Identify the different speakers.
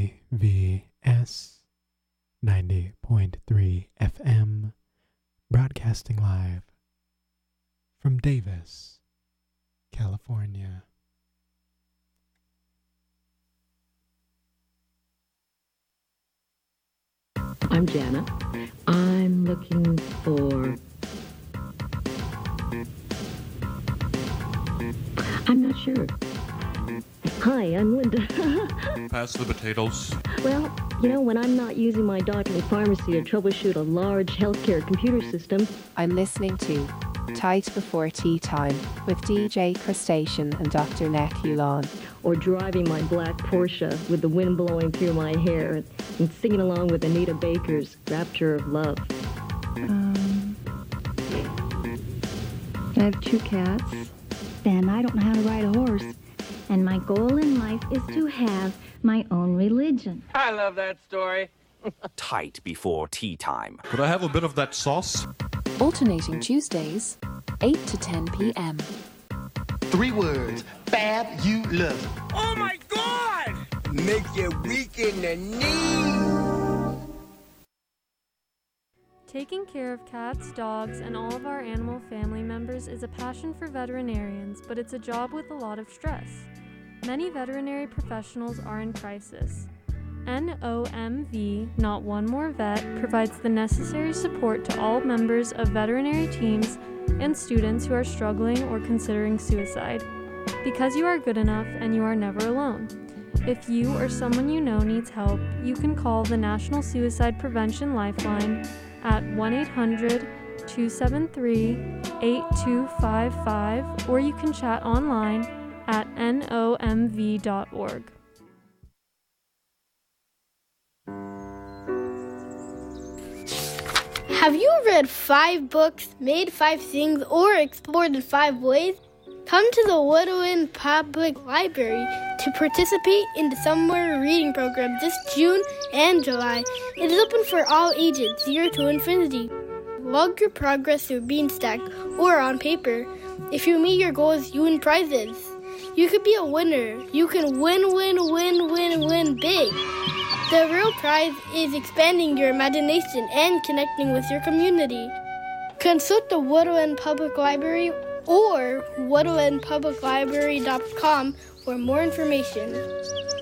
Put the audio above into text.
Speaker 1: KVS 90.3 FM, broadcasting live from Davis, California.
Speaker 2: I'm Jana. I'm looking for... I'm not sure. Hi, I'm Linda.
Speaker 3: Pass the potatoes.
Speaker 2: Well, when I'm not using my doctorate pharmacy to troubleshoot a large healthcare computer system...
Speaker 4: I'm listening to Tight Before Tea Time with DJ Crustacean and Dr. Neck Hulan.
Speaker 2: Or driving my black Porsche with the wind blowing through my hair and singing along with Anita Baker's Rapture of Love.
Speaker 5: I have 2 cats, and I don't know how to ride a horse. And my goal in life is to have my own religion.
Speaker 6: I love that story.
Speaker 7: Tight Before Tea Time.
Speaker 3: Could I have a bit of that sauce?
Speaker 4: Alternating Tuesdays, 8 to 10 p.m.
Speaker 8: 3 words. Fabulous.
Speaker 6: Oh my God!
Speaker 8: Make you weak in the knees.
Speaker 9: Taking care of cats, dogs, and all of our animal family members is a passion for veterinarians, but it's a job with a lot of stress. Many veterinary professionals are in crisis. NOMV, Not One More Vet, provides the necessary support to all members of veterinary teams and students who are struggling or considering suicide. Because you are good enough and you are never alone. If you or someone you know needs help, you can call the National Suicide Prevention Lifeline at 1-800-273-8255, or you can chat online at nomv.org.
Speaker 10: Have you read 5 books, made 5 things, or explored in 5 ways? Come to the Woodwind Public Library to participate in the summer reading program this June and July. It is open for all ages, 0 to infinity. Log your progress through Beanstack or on paper. If you meet your goals, you win prizes. You could be a winner. You can win big. The real prize is expanding your imagination and connecting with your community. Consult the Woodwind Public Library or woodwindpubliclibrary.com for more information.